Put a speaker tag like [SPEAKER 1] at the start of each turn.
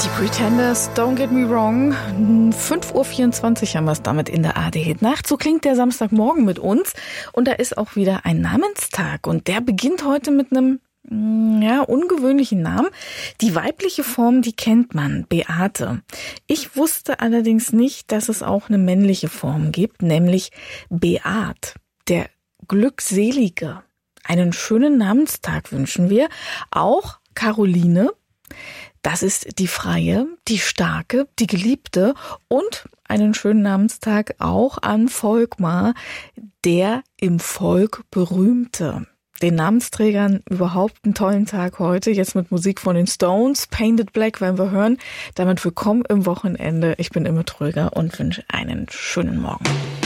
[SPEAKER 1] Die Pretenders, Don't Get Me Wrong. 5:24 Uhr haben wir es damit in der ARD Nacht. So klingt der Samstagmorgen mit uns. Und da ist auch wieder ein Namenstag. Und der beginnt heute mit einem ungewöhnlichen Namen. Die weibliche Form, die kennt man, Beate. Ich wusste allerdings nicht, dass es auch eine männliche Form gibt, nämlich Beat, der Glückselige. Einen schönen Namenstag wünschen wir. Auch Caroline. Das ist die Freie, die Starke, die Geliebte und einen schönen Namenstag auch an Volkmar, der im Volk Berühmte. Den Namensträgern überhaupt einen tollen Tag heute. Jetzt mit Musik von den Stones. Painted Black werden wir hören. Damit willkommen im Wochenende. Ich bin Imme Tröger und wünsche einen schönen Morgen.